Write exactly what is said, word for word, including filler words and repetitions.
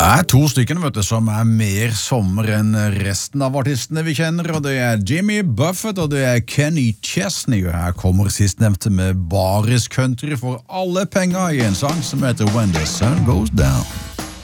er to stykker vet du, som er mer sommer enn resten av artistene vi kjenner, og det er Jimmy Buffett og det er Kenny Chesney, og her kommer sistnevnte med baris country for alle penger i en sang som heter When the Sun Goes Down.